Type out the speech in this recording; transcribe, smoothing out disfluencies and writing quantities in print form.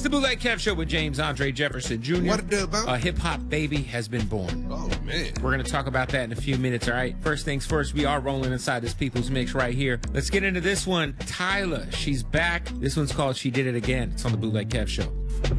It's the Bootleg Kev Show with James Andre Jefferson Jr. What it do, bro? A hip-hop baby has been born. Oh, man. We're going to talk about that in a few minutes, all right? First things first, we are rolling inside this People's Mix right here. Let's get into this one. Tyla, she's back. This one's called She Did It Again. It's on the Bootleg Kev Show.